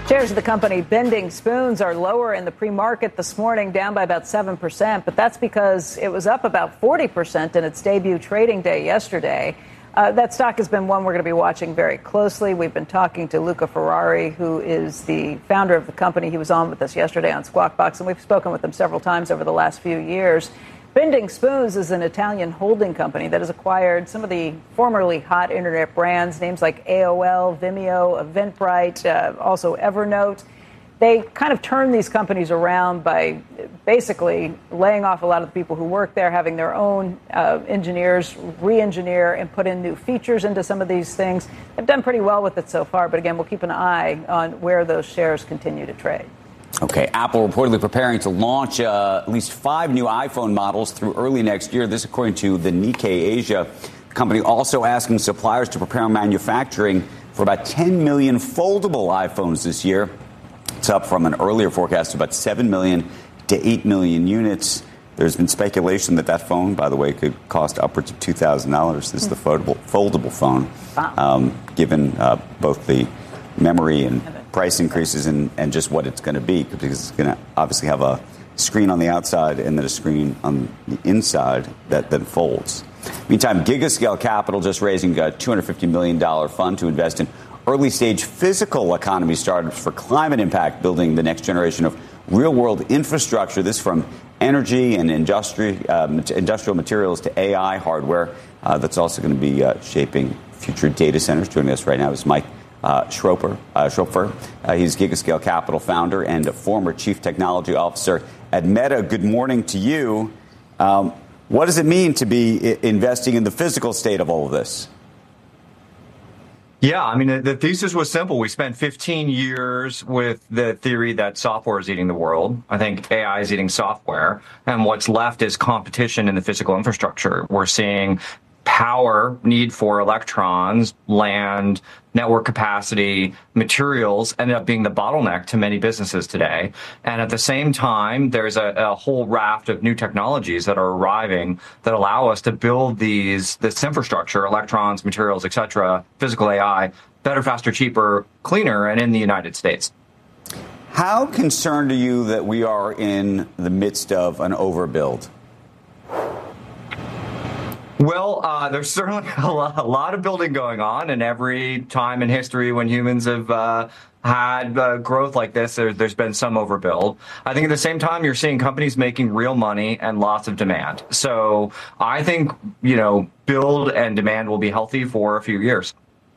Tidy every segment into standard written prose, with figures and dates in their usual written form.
Shares of the company Bending Spoons are lower in the pre-market this morning, down by about 7%. But that's because it was up about 40% in its debut trading day yesterday. That stock has been one we're going to be watching very closely. We've been talking to Luca Ferrari, who is the founder of the company. He was on with us yesterday on Squawk Box, and we've spoken with him several times over the last few years. Bending Spoons is an Italian holding company that has acquired some of the formerly hot internet brands, names like AOL, Vimeo, Eventbrite, also Evernote. They kind of turn these companies around by basically laying off a lot of the people who work there, having their own engineers re-engineer and put in new features into some of these things. They've done pretty well with it so far, but again, we'll keep an eye on where those shares continue to trade. Okay, Apple reportedly preparing to launch at least 5 new iPhone models through early next year. This according to the Nikkei Asia. The company also asking suppliers to prepare manufacturing for about 10 million foldable iPhones this year. It's up from an earlier forecast of about 7 million to 8 million units. There's been speculation that phone, by the way, could cost upwards of $2,000. This is the foldable phone, given both the memory and price increases and just what it's going to be, because it's going to obviously have a screen on the outside and then a screen on the inside that then folds. Meantime, Gigascale Capital just raising a $250 million fund to invest in early-stage physical economy startups for climate impact, building the next generation of real-world infrastructure. This from energy and industrial materials to AI hardware that's also going to be shaping future data centers. Joining us right now is Mike Schroepfer. He's Gigascale Capital founder and a former chief technology officer at Meta. Good morning to you. What does it mean to be investing in the physical state of all of this? Yeah, I mean, the thesis was simple. We spent 15 years with the theory that software is eating the world. I think AI is eating software. And what's left is competition in the physical infrastructure. We're seeing power, need for electrons, land, network capacity, materials ended up being the bottleneck to many businesses today. And at the same time, there's a whole raft of new technologies that are arriving that allow us to build this infrastructure, electrons, materials, et cetera, physical AI, better, faster, cheaper, cleaner, and in the United States. How concerned are you that we are in the midst of an overbuild? Well, there's certainly a lot of building going on, and every time in history when humans have had growth like this, there's been some overbuild. I think at the same time, you're seeing companies making real money and lots of demand. So I think, build and demand will be healthy for a few years.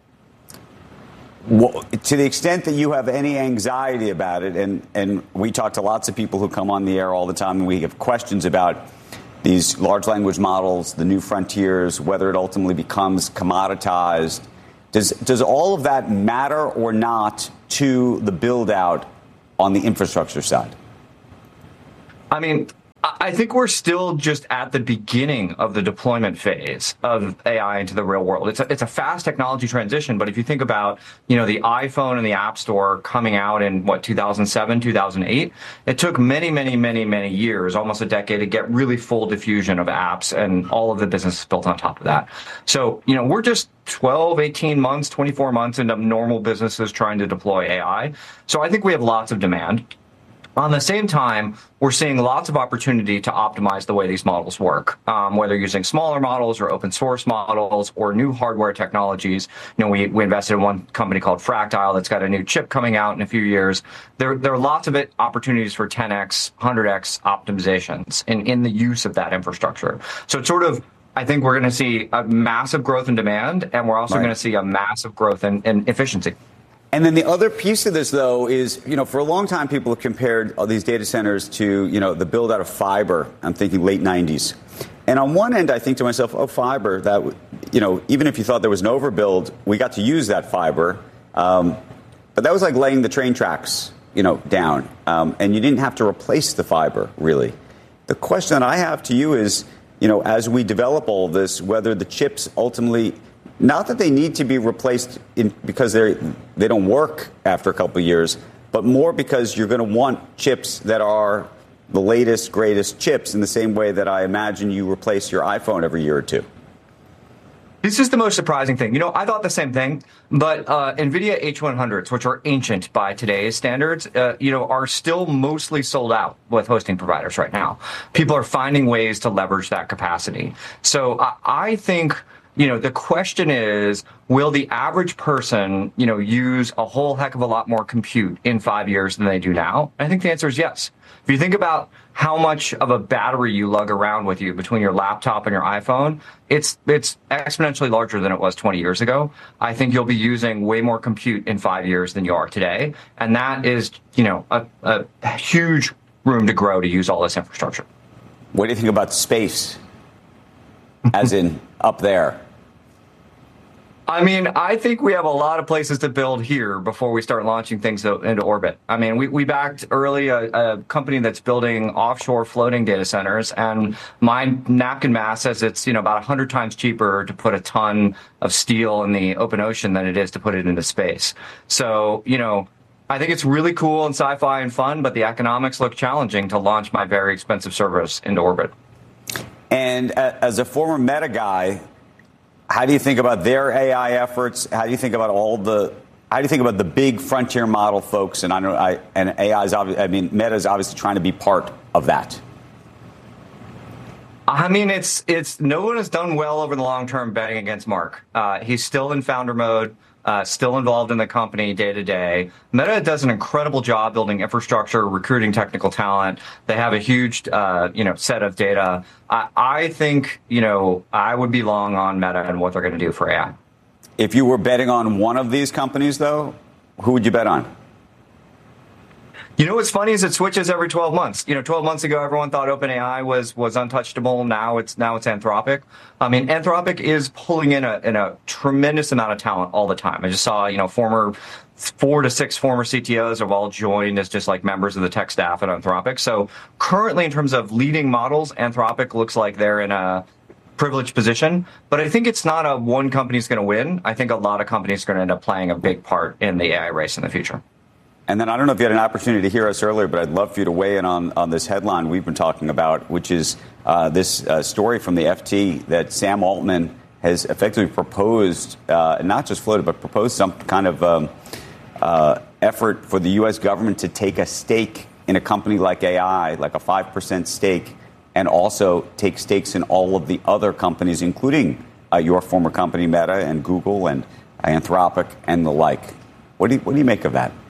Well, to the extent that you have any anxiety about it, and we talk to lots of people who come on the air all the time, and we have questions about these large language models, the new frontiers, whether it ultimately becomes commoditized. Does all of that matter or not to the build out on the infrastructure side? I mean, I think we're still just at the beginning of the deployment phase of AI into the real world. It's a fast technology transition, but if you think about, the iPhone and the App Store coming out in 2007, 2008, it took many, many, many, many years, almost a decade, to get really full diffusion of apps and all of the business built on top of that. So, we're just 12, 18 months, 24 months into normal businesses trying to deploy AI. So I think we have lots of demand. On the same time, we're seeing lots of opportunity to optimize the way these models work, whether using smaller models or open source models or new hardware technologies. We invested in one company called Fractile that's got a new chip coming out in a few years. There are lots of opportunities for 10x, 100x optimizations in the use of that infrastructure. So it's I think we're going to see a massive growth in demand, and we're also going to see a massive growth in efficiency. And then the other piece of this, though, is, for a long time, people have compared all these data centers to, the build out of fiber. I'm thinking late 90s. And on one end, I think to myself, fiber, that, even if you thought there was an overbuild, we got to use that fiber. But that was like laying the train tracks, down. And you didn't have to replace the fiber, really. The question that I have to you is, as we develop all this, whether the chips ultimately, not that they need to be replaced because they don't work after a couple of years, but more because you're going to want chips that are the latest, greatest chips in the same way that I imagine you replace your iPhone every year or two. This is the most surprising thing. I thought the same thing, but NVIDIA H100s, which are ancient by today's standards, are still mostly sold out with hosting providers right now. People are finding ways to leverage that capacity. So I think, the question is, will the average person, use a whole heck of a lot more compute in 5 years than they do now? I think the answer is yes. If you think about how much of a battery you lug around with you between your laptop and your iPhone, it's exponentially larger than it was 20 years ago. I think you'll be using way more compute in 5 years than you are today. And that is, a huge room to grow to use all this infrastructure. What do you think about space? As in up there? I mean, I think we have a lot of places to build here before we start launching things into orbit. I mean, we backed early a company that's building offshore floating data centers, and my napkin math says it's, about 100 times cheaper to put a ton of steel in the open ocean than it is to put it into space. So, I think it's really cool and sci-fi and fun, but the economics look challenging to launch my very expensive service into orbit. And as a former Meta guy, how do you think about their AI efforts? How do you think about the big frontier model folks? And AI is obviously, Meta is obviously trying to be part of that. I mean, it's no one has done well over the long term betting against Mark. He's still in founder mode. Still involved in the company day to day. Meta does an incredible job building infrastructure, recruiting technical talent. They have a huge, set of data. I think, I would be long on Meta and what they're going to do for AI. If you were betting on one of these companies, though, who would you bet on? What's funny is it switches every 12 months. 12 months ago, everyone thought OpenAI was untouchable. Now it's Anthropic. I mean, Anthropic is pulling in a tremendous amount of talent all the time. I just saw, 4 to 6 former CTOs have all joined as just like members of the tech staff at Anthropic. So currently, in terms of leading models, Anthropic looks like they're in a privileged position. But I think it's not a one company's going to win. I think a lot of companies are going to end up playing a big part in the AI race in the future. And then I don't know if you had an opportunity to hear us earlier, but I'd love for you to weigh in on this headline we've been talking about, which is this story from the FT that Sam Altman has effectively proposed, not just floated, but proposed some kind of effort for the U.S. government to take a stake in a company like AI, like a 5% stake, and also take stakes in all of the other companies, including your former company, Meta, and Google, and Anthropic, and the like. What do you make of that?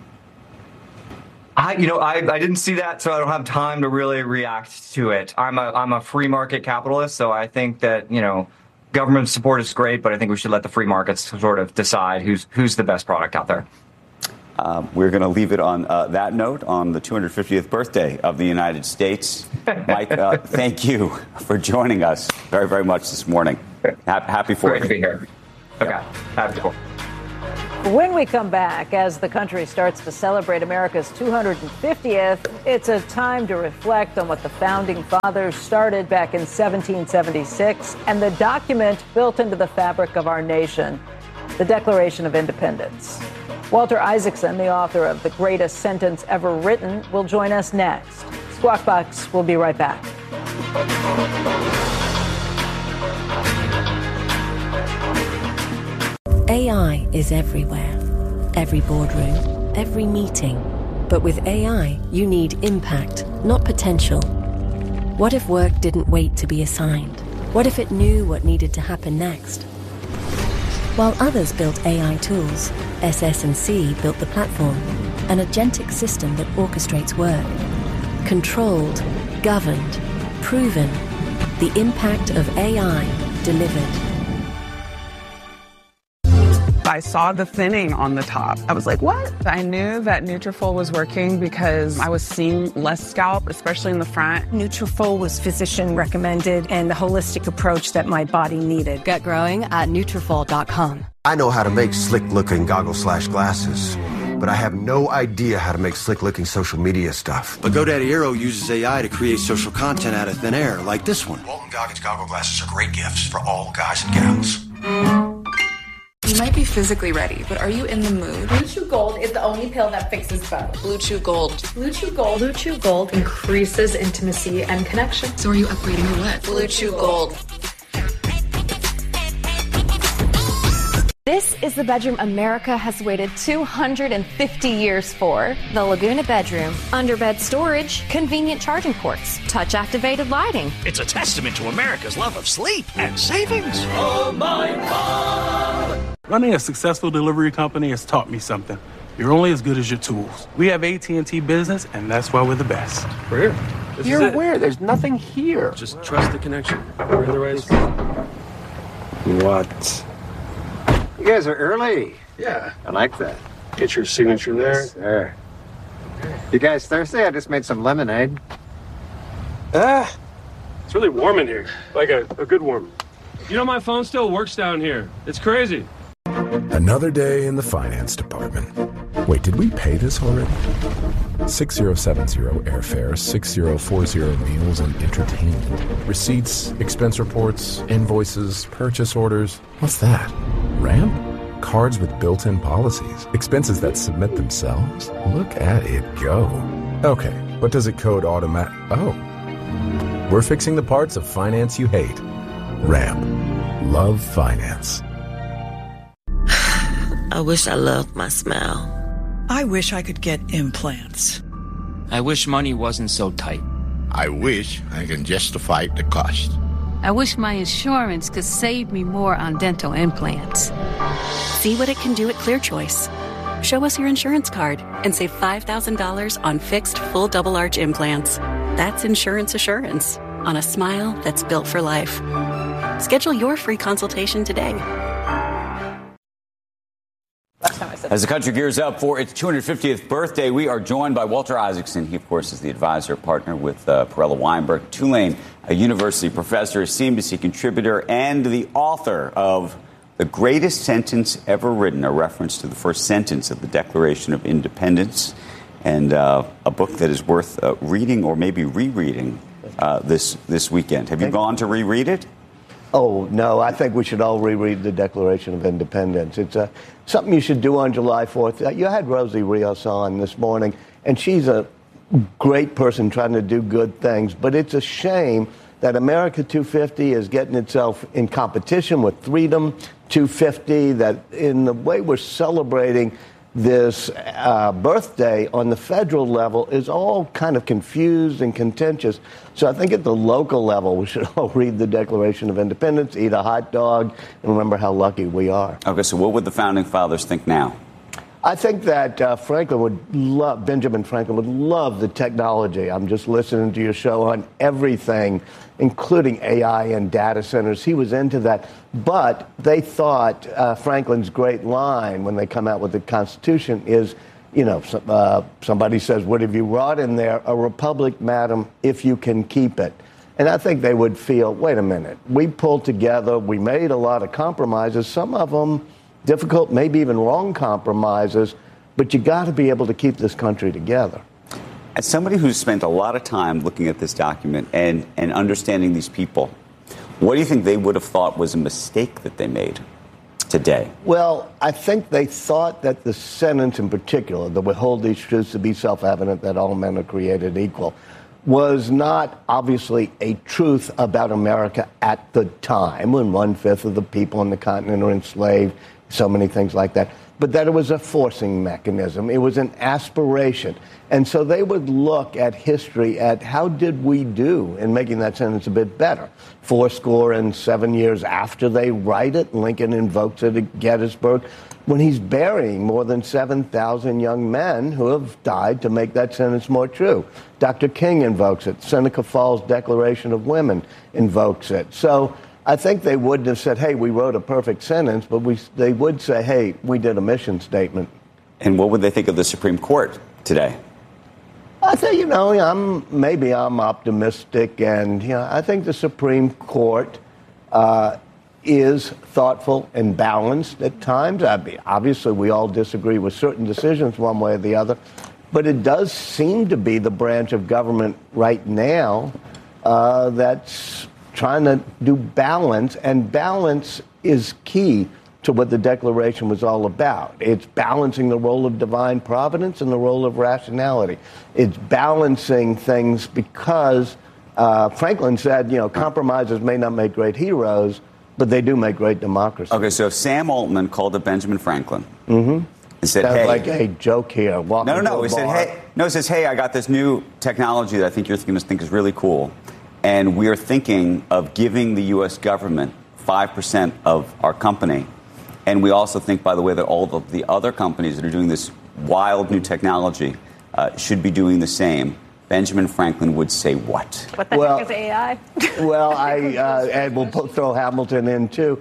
I didn't see that, so I don't have time to really react to it. I'm a free market capitalist, so I think that, government support is great, but I think we should let the free markets sort of decide who's the best product out there. We're going to leave it on that note on the 250th birthday of the United States. Mike, thank you for joining us very, very much this morning. Happy 4th. Great to be here. Okay. Happy 4th. When we come back, as the country starts to celebrate America's 250th, it's a time to reflect on what the founding fathers started back in 1776 and the document built into the fabric of our nation, the Declaration of Independence. Walter Isaacson, the author of The Greatest Sentence Ever Written, will join us next. Squawk Box will be right back. AI is everywhere. Every boardroom, every meeting. But with AI, you need impact, not potential. What if work didn't wait to be assigned? What if it knew what needed to happen next? While others built AI tools, SS&C built the platform, an agentic system that orchestrates work. Controlled, governed, proven. The impact of AI delivered. I saw the thinning on the top. I was like, what? I knew that Nutrafol was working because I was seeing less scalp, especially in the front. Nutrafol was physician recommended and the holistic approach that my body needed. Get growing at Nutrafol.com. I know how to make slick-looking goggles/glasses, but I have no idea how to make slick-looking social media stuff. But GoDaddy Aero uses AI to create social content out of thin air, like this one. Walton Goggins goggle glasses are great gifts for all guys and gals. You might be physically ready, but are you in the mood? Blue Chew Gold is the only pill that fixes both. Blue Chew Gold. Blue Chew Gold. Blue Chew Gold increases intimacy and connection. So are you upgrading or what? Blue Chew Gold. This is the bedroom America has waited 250 years for. The Laguna bedroom. Underbed storage. Convenient charging ports. Touch-activated lighting. It's a testament to America's love of sleep and savings. Oh, my God. Running a successful delivery company has taught me something. You're only as good as your tools. We have AT&T Business, and that's why we're the best. We're here. You're where? There's nothing here. Just trust the connection. We're in the right spot. What? You guys are early. Yeah. I like that. Get your signature there. There. You guys thirsty? I just made some lemonade. It's really warm in here. Like a good warm. You know, my phone still works down here. It's crazy. Another day in the finance department. Wait, did we pay this already? 6070 airfare, 6040 meals and entertainment. Receipts, expense reports, invoices, purchase orders. What's that? Ramp? Cards with built-in policies. Expenses that submit themselves? Look at it go. Okay, but does it code automatic? Oh. We're fixing the parts of finance you hate. Ramp. Love finance. I wish I loved my smile. I wish I could get implants. I wish money wasn't so tight. I wish I can justify the cost. I wish my insurance could save me more on dental implants. See what it can do at ClearChoice. Show us your insurance card and save $5,000 on fixed full double arch implants. That's insurance assurance on a smile that's built for life. Schedule your free consultation today. As the country gears up for its 250th birthday, we are joined by Walter Isaacson. He, of course, is the advisor partner with Perella Weinberg, Tulane, a university professor, a CNBC contributor, and the author of The Greatest Sentence Ever Written, a reference to the first sentence of the Declaration of Independence, and a book that is worth reading or maybe rereading this weekend. Have you gone to reread it? Oh, no, I think we should all reread the Declaration of Independence. It's something you should do on July 4th. You had Rosie Rios on this morning, and she's a great person trying to do good things. But it's a shame that America 250 is getting itself in competition with Freedom 250, that in the way we're celebrating this birthday on the federal level is all kind of confused and contentious. So I think at the local level, we should all read the Declaration of Independence, eat a hot dog, and remember how lucky we are. Okay, so what would the Founding Fathers think now? I think that Benjamin Franklin would love the technology. I'm just listening to your show on everything, including AI and data centers. He was into that. But they thought Franklin's great line when they come out with the Constitution is, somebody says, what have you wrought in there? A republic, madam, if you can keep it. And I think they would feel, wait a minute, we pulled together, we made a lot of compromises, some of them difficult, maybe even wrong compromises, but you got to be able to keep this country together. As somebody who's spent a lot of time looking at this document and understanding these people, what do you think they would have thought was a mistake that they made today? Well, I think they thought that the sentence in particular, that we hold these truths to be self-evident, that all men are created equal, was not obviously a truth about America at the time when 1/5 of the people on the continent are enslaved, so many things like that, but that it was a forcing mechanism. It was an aspiration. And so they would look at history at how did we do in making that sentence a bit better. 77 years after they write it, Lincoln invokes it at Gettysburg, when he's burying more than 7,000 young men who have died to make that sentence more true. Dr. King invokes it. Seneca Falls Declaration of Women invokes it. So I think they wouldn't have said, hey, we wrote a perfect sentence, but they would say, hey, we did a mission statement. And what would they think of the Supreme Court today? I think, I'm optimistic, and I think the Supreme Court is thoughtful and balanced at times. Obviously, we all disagree with certain decisions one way or the other, but it does seem to be the branch of government right now that's trying to do balance, and balance is key to what the Declaration was all about. It's balancing the role of divine providence and the role of rationality. It's balancing things because Franklin said, compromises may not make great heroes, but they do make great democracy. Okay, so if Sam Altman called up Benjamin Franklin and said, sounds hey, like a joke here. No. He says, hey, I got this new technology that I think you're going to think is really cool, and we are thinking of giving the U.S. government 5% of our company, and we also think, by the way, that all of the other companies that are doing this wild new technology should be doing the same. Benjamin Franklin would say what? What the heck is AI? Well, and we'll throw Hamilton in, too.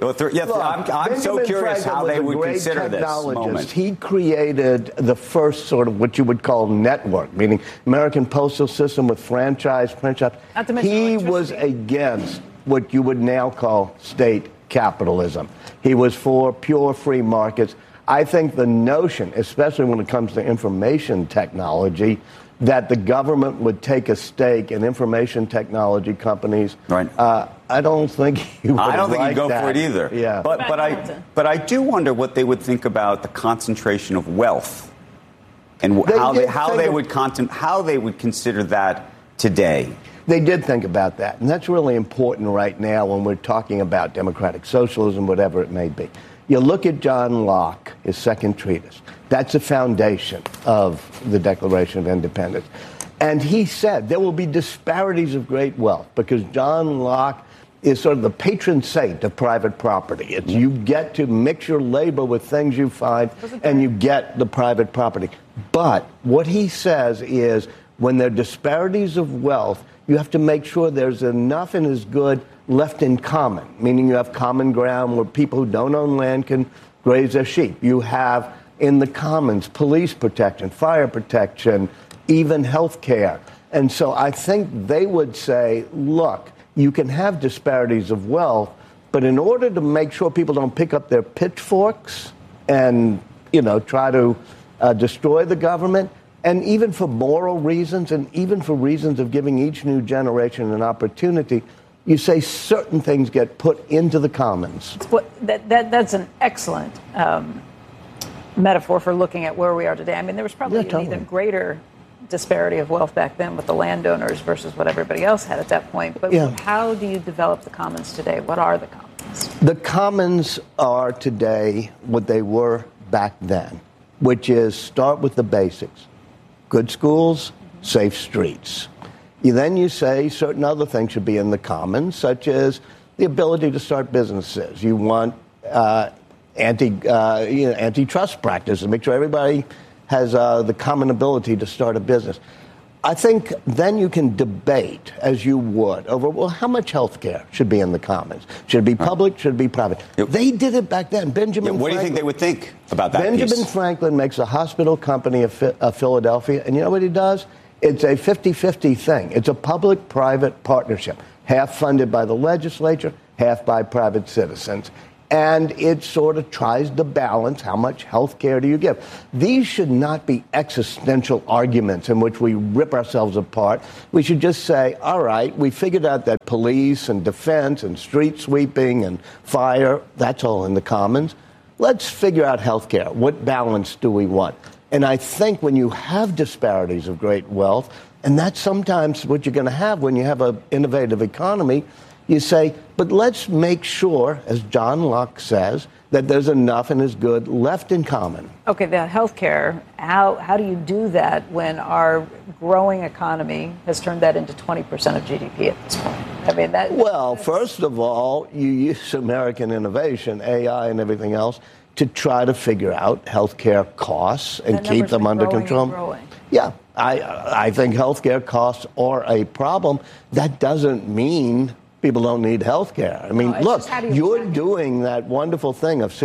I'm so curious how they would consider this moment. He created the first sort of what you would call network, meaning American postal system with franchise print shops. He was against what you would now call state capitalism. He was for pure free markets. I think the notion, especially when it comes to information technology, that the government would take a stake in information technology companies. Right. I don't think he would. I don't think he'd go that. for it either. Yeah. But I do wonder what they would think about the concentration of wealth and how they would consider that today. They did think about that, and that's really important right now when we're talking about democratic socialism, whatever it may be. You look at John Locke, his second treatise. That's the foundation of the Declaration of Independence. And he said there will be disparities of great wealth because John Locke is sort of the patron saint of private property. It's you get to mix your labor with things you find, and you get the private property. But what he says is when there are disparities of wealth, you have to make sure there's enough and as good left in common, meaning you have common ground where people who don't own land can graze their sheep. You have in the commons police protection, fire protection, even health care. And so I think they would say, look, you can have disparities of wealth, but in order to make sure people don't pick up their pitchforks and, try to destroy the government, and even for moral reasons and even for reasons of giving each new generation an opportunity, you say certain things get put into the commons. That's an excellent metaphor for looking at where we are today. I mean, there was probably an even greater disparity of wealth back then with the landowners versus what everybody else had at that point. But how do you develop the commons today? What are the commons? The commons are today what they were back then, which is start with the basics. Good schools, safe streets. Then you say certain other things should be in the commons, such as the ability to start businesses. You want antitrust practices, make sure everybody has the common ability to start a business. I think then you can debate, as you would, over, well, how much health care should be in the commons? Should it be public? Should it be private? They did it back then. What do you think they would think about that Benjamin Franklin makes a hospital company of Philadelphia, and you know what he does? It's a 50-50 thing. It's a public-private partnership, half funded by the legislature, half by private citizens. And it sort of tries to balance how much health care do you give. These should not be existential arguments in which we rip ourselves apart. We should just say, all right, we figured out that police and defense and street sweeping and fire, that's all in the commons. Let's figure out health care. What balance do we want? And I think when you have disparities of great wealth, and that's sometimes what you're going to have when you have an innovative economy, you say, but let's make sure, as John Locke says, that there's enough and is good left in common. Okay, the health care, how do you do that when our growing economy has turned that into 20% of GDP at this point? I mean, Well, first of all, you use American innovation, AI and everything else, to try to figure out health care costs and keep them under control. Yeah, I think health care costs are a problem. That doesn't mean people don't need health care. I mean, look, you're doing that wonderful thing of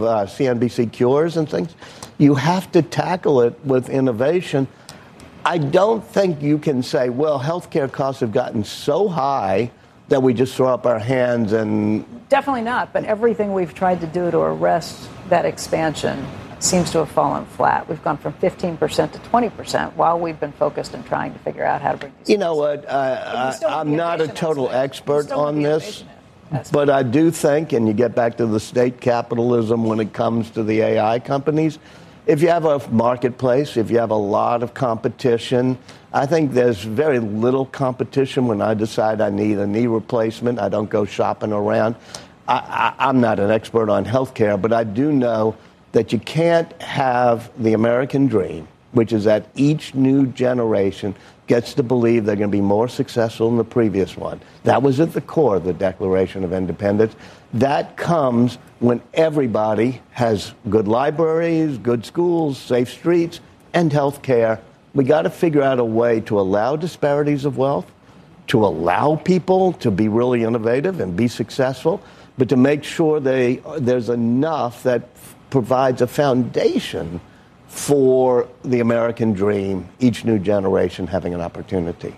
CNBC Cures and things. You have to tackle it with innovation. I don't think you can say, well, health care costs have gotten so high that we just throw up our hands and... Definitely not, but everything we've tried to do to arrest that expansion seems to have fallen flat. We've gone from 15% to 20% while we've been focused on trying to figure out how to bring these. You know what? I'm not a total expert on this, but I do think, and you get back to the state capitalism when it comes to the AI companies, if you have a marketplace, if you have a lot of competition, I think there's very little competition when I decide I need a knee replacement. I don't go shopping around. I'm not an expert on healthcare, but I do know that you can't have the American dream, which is that each new generation gets to believe they're going to be more successful than the previous one. That was at the core of the Declaration of Independence. That comes when everybody has good libraries, good schools, safe streets, and health care. We got to figure out a way to allow disparities of wealth, to allow people to be really innovative and be successful, but to make sure there's enough that provides a foundation for the American dream, each new generation having an opportunity.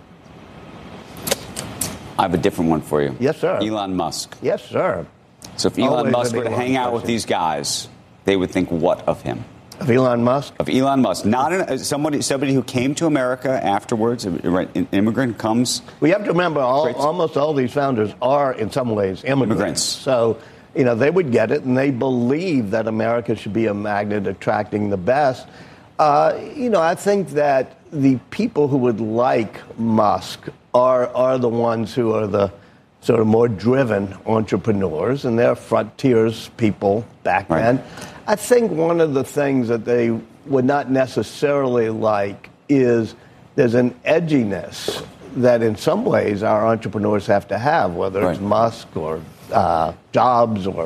I have a different one for you. Yes, sir. Elon Musk. Yes, sir. So if Elon Musk were to hang out with these guys, they would think what of him? Of Elon Musk? Of Elon Musk. Not somebody who came to America afterwards, an immigrant comes. We have to remember almost all these founders are in some ways immigrants. So, they would get it, and they believe that America should be a magnet attracting the best. I think that the people who would like Musk are the ones who are the sort of more driven entrepreneurs, and they're frontiers people back then. I think one of the things that they would not necessarily like is there's an edginess that in some ways our entrepreneurs have to have, whether it's Musk or Jobs or...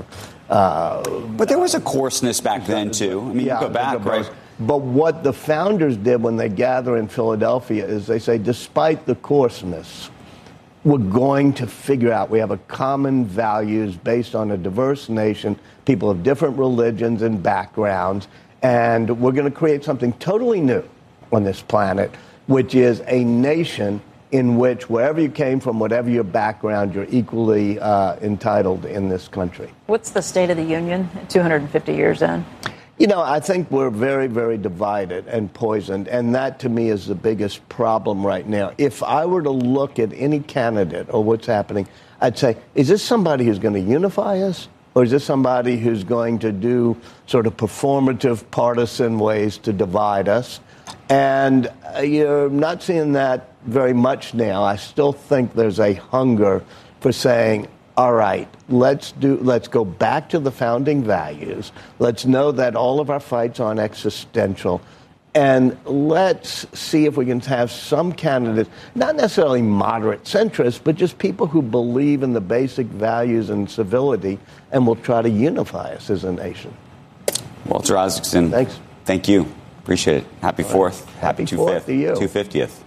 but there was a coarseness back then, too. I mean, you go back, right? But what the founders did when they gather in Philadelphia is they say, despite the coarseness, we're going to figure out, we have a common values based on a diverse nation, people of different religions and backgrounds, and we're going to create something totally new on this planet, which is a nation in which wherever you came from, whatever your background, you're equally entitled in this country. What's the state of the union 250 years in? I think we're very, very divided and poisoned, and that to me is the biggest problem right now. If I were to look at any candidate or what's happening, I'd say, is this somebody who's going to unify us, or is this somebody who's going to do sort of performative, partisan ways to divide us? And you're not seeing that very much now. I still think there's a hunger for saying, all right, let's go back to the founding values. Let's know that all of our fights aren't existential. And let's see if we can have some candidates, not necessarily moderate centrists, but just people who believe in the basic values and civility and will try to unify us as a nation. Walter Isaacson. Thanks. Thank you. Appreciate it. Happy 4th. Happy 4th to you. 250th.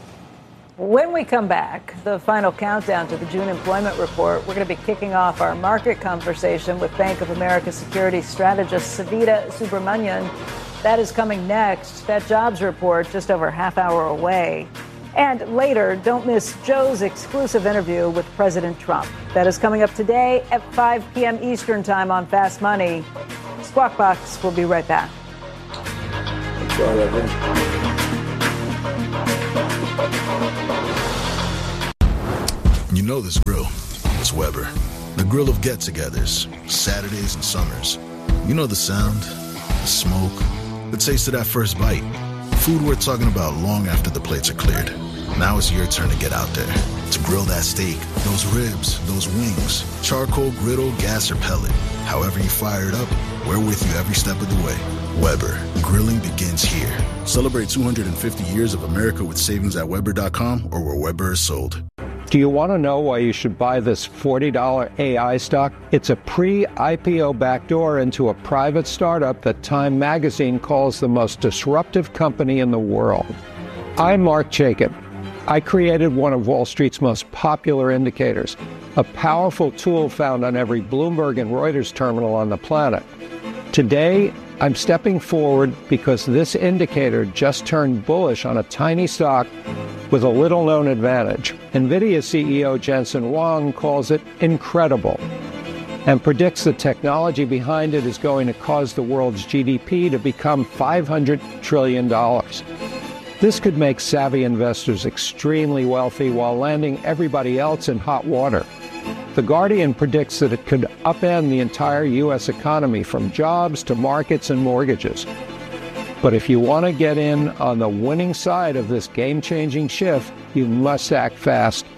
When we come back, the final countdown to the June employment report, we're going to be kicking off our market conversation with Bank of America securities strategist Savita Subramanian. That is coming next. That jobs report just over a half hour away. And later, don't miss Joe's exclusive interview with President Trump. That is coming up today at 5 p.m. Eastern Time on Fast Money. Squawk Box will be right back. You know this grill. It's Weber. The grill of get-togethers, Saturdays and summers. You know the sound, the smoke, the taste of that first bite. Food we're talking about long after the plates are cleared. Now it's your turn to get out there. To grill that steak, those ribs, those wings, charcoal, griddle, gas, or pellet. However you fire it up, we're with you every step of the way. Weber. Grilling begins here. Celebrate 250 years of America with savings at Weber.com or where Weber is sold. Do you want to know why you should buy this $40 AI stock? It's a pre-IPO backdoor into a private startup that Time Magazine calls the most disruptive company in the world. I'm Mark Chaikin. I created one of Wall Street's most popular indicators, a powerful tool found on every Bloomberg and Reuters terminal on the planet. Today, I'm stepping forward because this indicator just turned bullish on a tiny stock with a little-known advantage. NVIDIA CEO Jensen Huang calls it incredible and predicts the technology behind it is going to cause the world's GDP to become $500 trillion. This could make savvy investors extremely wealthy while landing everybody else in hot water. The Guardian predicts that it could upend the entire U.S. economy from jobs to markets and mortgages. But if you want to get in on the winning side of this game-changing shift, you must act fast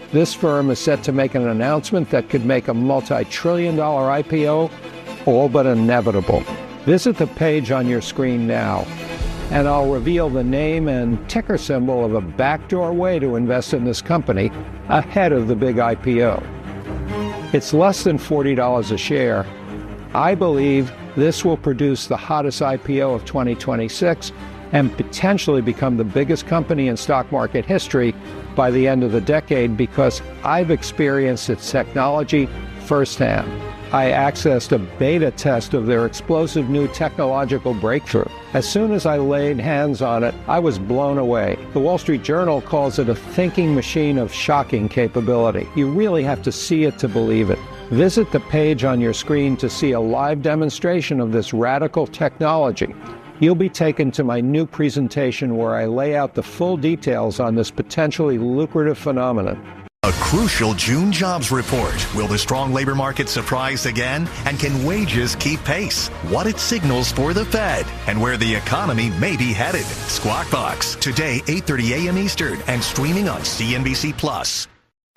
This firm is set to make an announcement that could make a multi-trillion-dollar IPO all but inevitable. Visit the page on your screen now, and I'll reveal the name and ticker symbol of a backdoor way to invest in this company ahead of the big IPO. It's less than $40 a share. I believe this will produce the hottest IPO of 2026 and potentially become the biggest company in stock market history by the end of the decade because I've experienced its technology firsthand. I accessed a beta test of their explosive new technological breakthrough. As soon as I laid hands on it, I was blown away. The Wall Street Journal calls it a thinking machine of shocking capability. You really have to see it to believe it. Visit the page on your screen to see a live demonstration of this radical technology. You'll be taken to my new presentation where I lay out the full details on this potentially lucrative phenomenon. A crucial June jobs report. Will the strong labor market surprise again? And can wages keep pace? What it signals for the Fed and where the economy may be headed. Squawk Box, today 8:30 a.m. Eastern and streaming on CNBC+.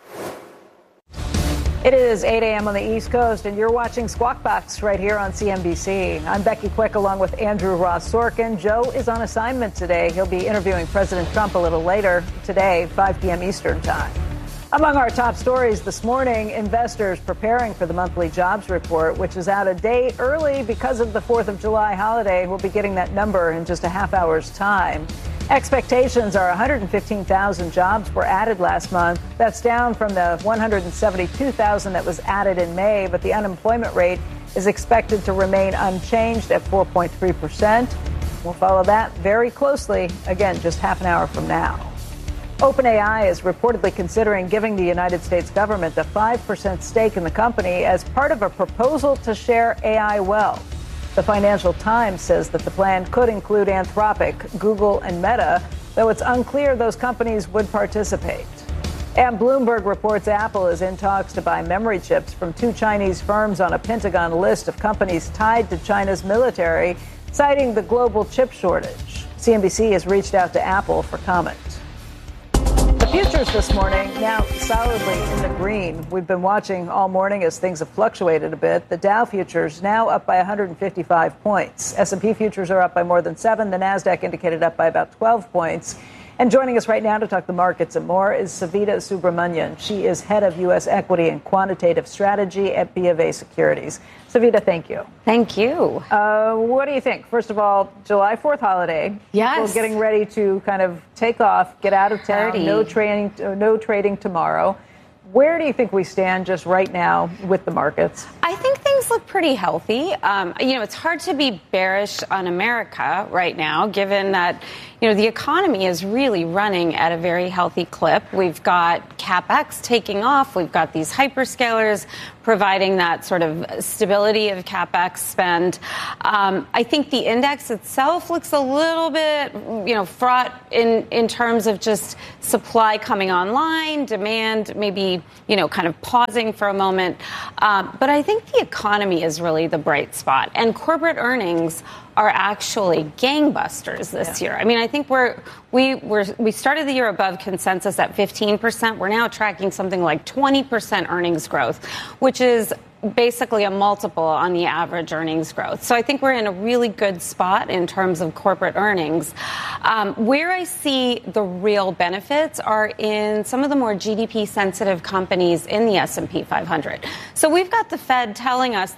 It is 8 a.m. on the East Coast, and you're watching Squawk Box right here on CNBC. I'm Becky Quick along with Andrew Ross Sorkin. Joe is on assignment today. He'll be interviewing President Trump a little later today, 5 p.m. Eastern time. Among our top stories this morning, investors preparing for the monthly jobs report, which is out a day early because of the 4th of July holiday. We'll be getting that number in just a half hour's time. Expectations are 115,000 jobs were added last month. That's down from the 172,000 that was added in May, but the unemployment rate is expected to remain unchanged at 4.3%. We'll follow that very closely, again, just half an hour from now. OpenAI is reportedly considering giving the United States government a 5% stake in the company as part of a proposal to share AI wealth. The Financial Times says that the plan could include Anthropic, Google, and Meta, though it's unclear those companies would participate. And Bloomberg reports Apple is in talks to buy memory chips from 2 Chinese firms on a Pentagon list of companies tied to China's military, citing the global chip shortage. CNBC has reached out to Apple for comment. Futures this morning now solidly in the green. We've been watching all morning as things have fluctuated a bit. The Dow futures now up by 155 points. S&P futures are up by more than 7. The Nasdaq indicated up by about 12 points. And joining us right now to talk the markets and more is Savita Subramanian. She is head of U.S. equity and quantitative strategy at BofA Securities. Savita, thank you. Thank you. What do you think? First of all, July 4th holiday. Yes. We're getting ready to kind of take off, get out of town. No trading tomorrow. Where do you think we stand just right now with the markets? I think things look pretty healthy. It's hard to be bearish on America right now, given that, the economy is really running at a very healthy clip. We've got CapEx taking off. We've got these hyperscalers providing that sort of stability of CapEx spend. I think the index itself looks a little bit, fraught in terms of just supply coming online, demand maybe, kind of pausing for a moment. But I think the economy is really the bright spot. And corporate earnings are actually gangbusters this year. I mean, I think we started the year above consensus at 15%. We're now tracking something like 20% earnings growth, which is basically a multiple on the average earnings growth. So I think we're in a really good spot in terms of corporate earnings. Where I see the real benefits are in some of the more GDP-sensitive companies in the S&P 500. So we've got the Fed telling us